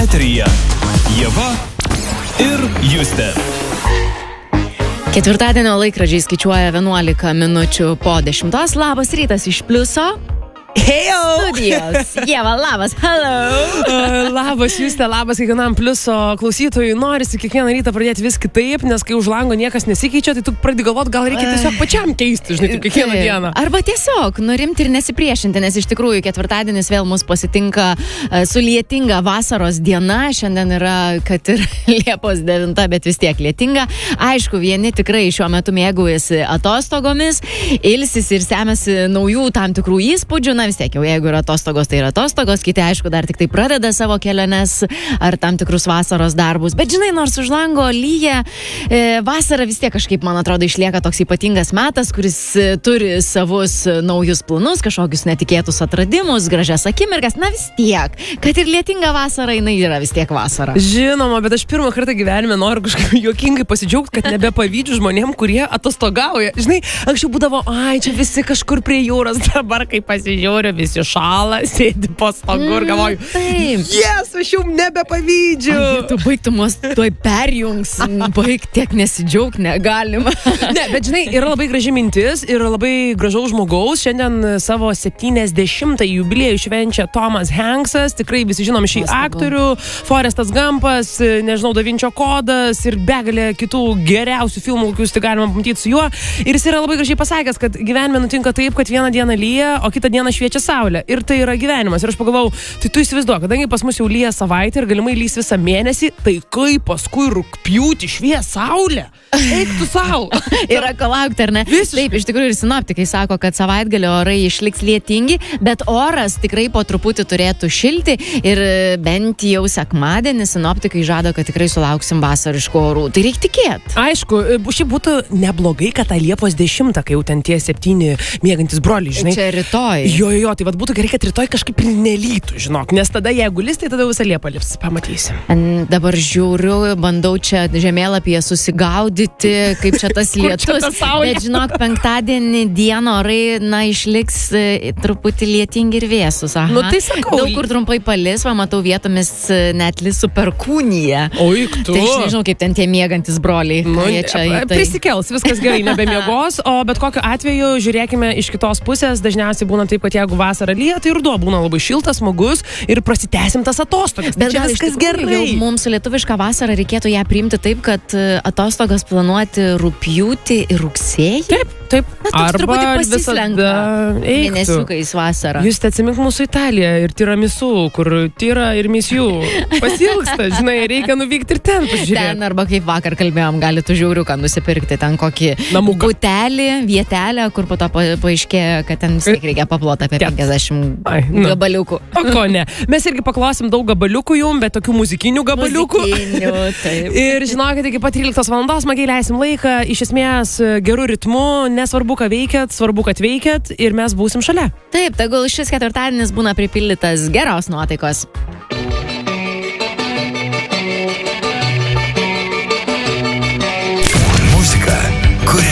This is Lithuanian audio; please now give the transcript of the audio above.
Eteryje Ieva ir Justė. Ketvirtadienio laikrodžiai skaičiuoja 11 minučių po 10. Labas rytas iš Pliuso. Heyo! Studijos. Ieva, labas, hello. Labas, Justė, labas kiekvienam Pliuso klausytojui. Norisi kiekvieną rytą pradėti vis kitaip, nes kai už lango niekas nesikeičia, tai tu pradedi galvoti, gal reikia tiesiog pačiam keisti, žinai, kiekvieną dieną. Arba tiesiog nurimti ir nesipriešinti, nes iš tikrųjų ketvirtadienis vėl mus pasitinka su lietinga vasaros diena. Šiandien yra, kad ir Liepos 9, bet vis tiek lietinga. Aišku, vieni tikrai šiuo metu mėgaujasi atostogomis, ilsisi ir semasi naujų tam tikrų įspūdžių. Na vis tiek jau jeigu yra atostogos, tai yra atostogos, kiti aišku dar tik tai pradeda savo keliones ar tam tikrus vasaros darbus, bet žinai, nors už lango lyja, vasara vis tiek kažkaip, man atrodo, išlieka toks ypatingas metas, kuris turi savus naujus planus, kažkokius netikėtus atradimus, gražias akimirkas, na vis tiek, kad ir lietinga vasara, jinai yra vis tiek vasara. Žinoma, bet aš pirmą kartą gyvenime noriu kažkaip juokingai pasidžiaugti, kad nebepavydžiu žmonėm, kurie atostogauja. Žinai, anksčiau būdavo, čia visi kažkur prie jūros, dabar kai pasižiūrėjau, visi šala, sėdi po stogu ir galvoju, yes, aš jau nebepavydžiu. Tu baigtum mus tuoj perjungs, baig tiek nesidžiaug negalima. Ne, bet žinai, yra labai graži mintis ir labai gražaus žmogaus. Šiandien savo 70-ąjį jubiliejų švenčia Tomas Hanksas, tikrai visi žinom šį aktorių, Forestas Gampas, nežinau, Da Vinčio kodas ir begalė kitų geriausių filmų, kokius tai galima pamatyti su juo. Ir jis yra labai gražiai pasakęs, kad gyvenime nutinka taip, kad vieną dieną lyja, o kitą dieną šviečia saulė. Ir tai yra gyvenimas. Ir aš pagalvojau, tai tu įsivaizduok, kadangi pas mus jau lyja savaitę ir galimai lys visą mėnesį, tai kaip paskui rugpjūtį švies saulė? Eik tu savo. Yra ko laukti, ar ne? Visiškai. Taip, iš tikrųjų ir sinoptikai sako, kad savaitgalio orai išliks lietingi, bet oras tikrai po truputį turėtų šilti ir bent jau sekmadienį sinoptikai žada, kad tikrai sulauksim vasariškų orų. Tai reikia tikėti. Aišku, šiaip būtų neblogai, kad tą Liepos 10, kai jau ten tie 7 miegantis broliai, žinai. Čia rytoj. Jo, tai vat būtų gerai, kad rytoj kažkaip nelytų, žinok, nes tada jeigu lis, tai tada visą Liepą lips, pamatysim. Dabar žiūriu, bandau čia žemėlapyje susigaudyti, kaip čia tas lietus. Bet žinok, penktadienį dieną orai, išliks truputį lietingi ir vėsus. Aha. Nu tai sakau. Daug kur trumpai palis, va matau vietomis net lis su perkūnija. Oi, tu. Tai aš nežinau, kaip ten tie miegantis broliai. Prisikels, viskas gerai, nebemiegos, o bet kokiu atveju žiūrėkime iš kitos pusės, dažniausiai būna taip, kad jeigu vasara lyja, tai ruduo būna labai šiltas, smagus ir prasitęsim tas atostogas. Bet čia viskas gerai. Mums lietuvišką vasarą reikėtų ją priimti taip, kad atostogas planuoti rugpjūtį ir rugsėjį. Taip. Arba visada mėnesiukais vasarą. Jūs atsimink mūsų Italiją ir tiramisu, kur tyra ir misijų pasilgsta, žinai, reikia nuvykti ir ten pažiūrėti. Ten arba kaip vakar kalbėjom, galite žiauriuką nusipirkti, ten kokį butelį, vietelę, kur po to paaiškėjo, kad ten vis tiek reikia paploti apie 50 gabaliukų. O ko ne? Mes irgi paklosim daug gabaliukų jum, bet tokių muzikinių gabaliukų. Taip. Ir žinokit, iki pat 13 valandos smagiai leisim laiką, iš esmės gerų ritmų, nesvarbu, ką veikiat, svarbu, kad veikiat ir mes būsim šalia. Taip, tegul šis ketvirtadienis būna pripildytas geros nuotaikos.